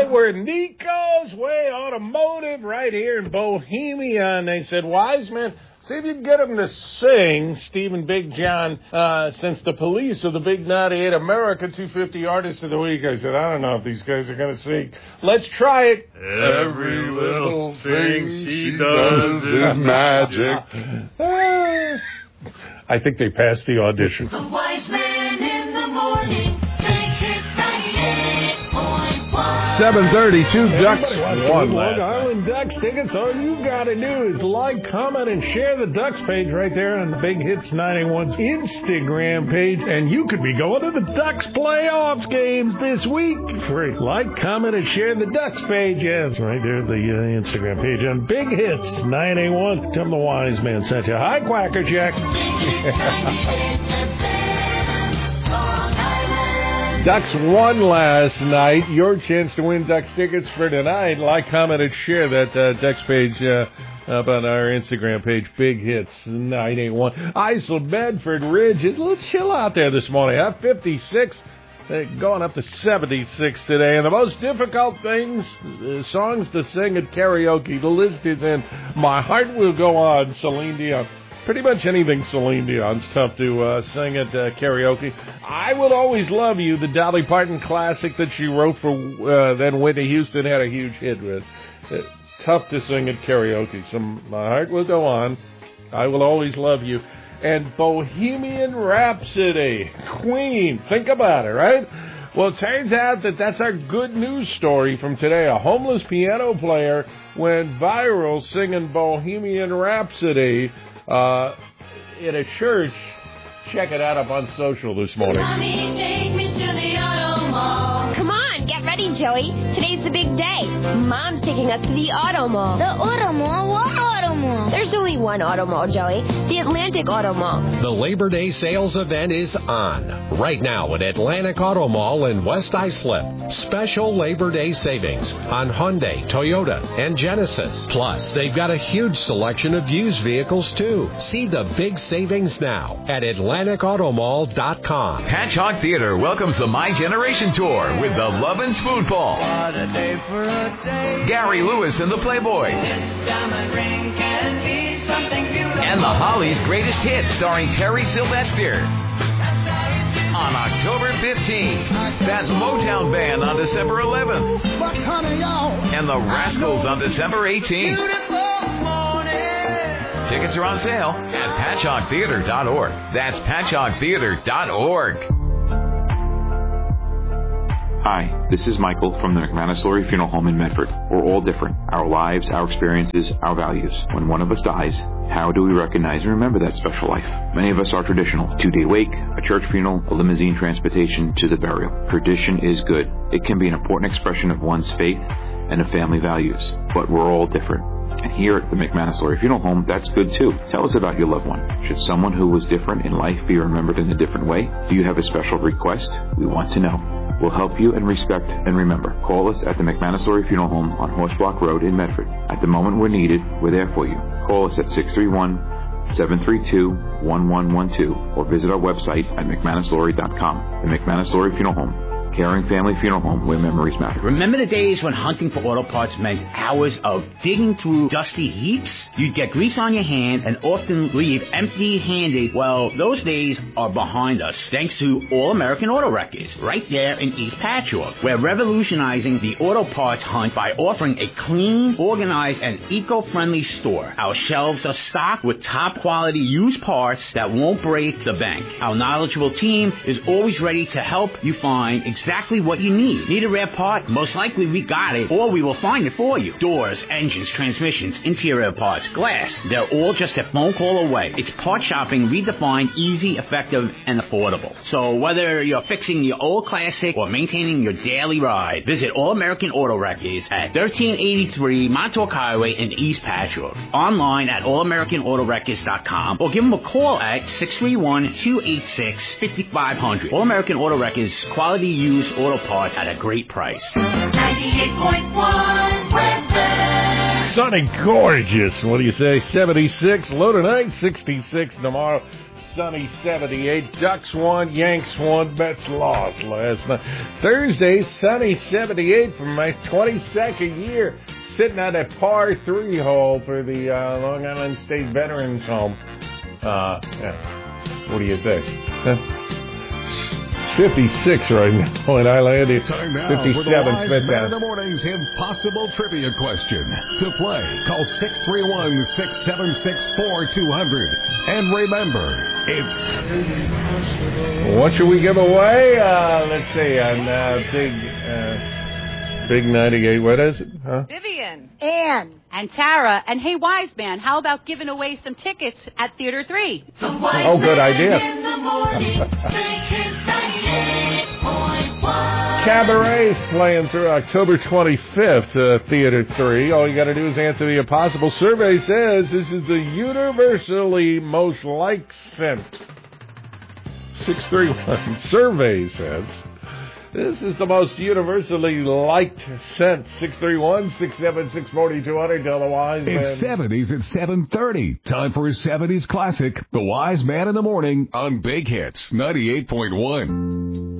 right, we're at Nico's Way Automotive right here in Bohemia. And they said, Wiseman, see if you can get them to sing, Steve and Big John, since the police are the Big 98 America 250 Artist of the Week. I said, I don't know if these guys are going to sing. Let's try it. Every little thing she does is magic. I think they passed the audition. The Wiseman in the morning. 7:32 Ducks won Long last Island Ducks tickets. All you got to do is like, comment, and share the Ducks page right there on the Big Hits 91's Instagram page. And you could be going to the Ducks playoffs games this week. Free. Like, comment, and share the Ducks page. Yes, right there at the Instagram page on Big Hits 981. Tell them the Wise Man sent you. Hi, Quacker Jack. Ducks won last night. Your chance to win Ducks tickets for tonight. Like, comment, and share that Ducks page up on our Instagram page, Big Hits 981. Isla Bedford Ridge. It's a little chill out there this morning. 56. Going up to 76 today. And the most difficult songs to sing at karaoke. The list is in My Heart Will Go On, Celine Dion. Pretty much anything Celine Dion's tough to sing at karaoke. I Will Always Love You, the Dolly Parton classic that she wrote for then Whitney Houston had a huge hit with. Tough to sing at karaoke. So My Heart Will Go On, I Will Always Love You, and Bohemian Rhapsody, Queen. Think about it, right? Well, it turns out that's our good news story from today. A homeless piano player went viral singing Bohemian Rhapsody in a church. Check it out up on social this morning. Mommy, take me to the auto mall. Come on, get ready, Joey. Today's the big day. Mom's taking us to the auto mall. The auto mall? What auto mall? There's only one auto mall, Joey. The Atlantic Auto Mall. The Labor Day sales event is on. Right now at Atlantic Auto Mall in West Islip. Special Labor Day savings on Hyundai, Toyota, and Genesis. Plus, they've got a huge selection of used vehicles, too. See the big savings now at AtlanticAutomall.com. Patchogue Theater welcomes the My Generation Tour with the Love and Spoon Ball. What a day for a day. Gary Lewis and the Playboys. Diamond ring can be something beautiful. And the Hollies' greatest hits starring Terry Sylvester. On October 15th, that Motown Band on December 11th. And the Rascals on December 18th. Tickets are on sale at PatchogueTheater.org. That's PatchogueTheater.org. Hi, this is Michael from the McManus-Laurie Funeral Home in Medford. We're all different. Our lives, our experiences, our values. When one of us dies, how do we recognize and remember that special life? Many of us are traditional. 2-day wake, a church funeral, a limousine transportation to the burial. Tradition is good. It can be an important expression of one's faith and of family values. But we're all different. And here at the McManus-Laurie Funeral Home, that's good too. Tell us about your loved one. Should someone who was different in life be remembered in a different way? Do you have a special request? We want to know. We'll help you and respect and remember. Call us at the McManus-Laurie Funeral Home on Horse Block Road in Medford. At the moment we're needed, we're there for you. Call us at 631-732-1112 or visit our website at McManus-Laurie.com. The McManus-Laurie Funeral Home. Caring family funeral home where memories matter. Remember the days when hunting for auto parts meant hours of digging through dusty heaps? You'd get grease on your hands and often leave empty-handed. Well, those days are behind us thanks to All American Auto Wreckers right there in East Patchogue. We're revolutionizing the auto parts hunt by offering a clean, organized, and eco-friendly store. Our shelves are stocked with top-quality used parts that won't break the bank. Our knowledgeable team is always ready to help you find exactly what you need. Need a rare part? Most likely we got it, or we will find it for you. Doors, engines, transmissions, interior parts, glass, they're all just a phone call away. It's part shopping redefined, easy, effective, and affordable. So whether you're fixing your old classic or maintaining your daily ride, visit All American Auto Wreckers at 1383 Montauk Highway in East Patchogue. Online at allamericanautorecords.com or give them a call at 631-286-5500. All American Auto Wreckers, quality used auto parts at a great price. 98.1 weather. Sunny, gorgeous. What do you say? 76, low tonight, 66 tomorrow, sunny 78. Ducks won, Yanks won, Mets lost last night. Thursday, sunny 78 for my 22nd year. Sitting at a par 3 hole for the Long Island State Veterans Home. Yeah. What do you think? 56 right now in Islandia. 57 Smith Man in the Morning's Impossible Trivia Question. To play, call 631-676-4200. And remember, it's... What should we give away? Let's see, on Big 98. What is it? Huh? Vivian. Ann. And Tara. And hey, Wise Man, how about giving away some tickets at Theater 3? Oh, good idea. Cabaret playing through October 25th, Theater 3. All you got to do is answer the Impossible. Survey says this is the universally most liked scent. 631. Survey says this is the most universally liked scent. 631-676-4200. Tell the Wise Man. It's 70s at 7:30. Time for a 70s classic, The Wise Man in the Morning on Big Hits 98.1.